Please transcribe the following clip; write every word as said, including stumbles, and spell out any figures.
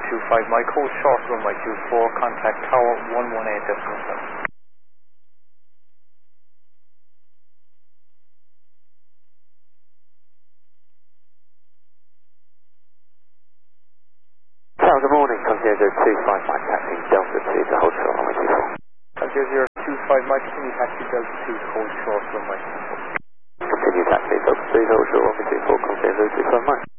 two five, my code short runway two four, contact tower one one eight decimal seven. Tower, good morning, Concierge zero two five, Mike taxi Delta two to hold short runway two four. Concierge zero two five, Mike continue taxi Delta two to hold short runway two four. Continue taxi Delta two to hold short runway two four, Concierge zero two five, Mike.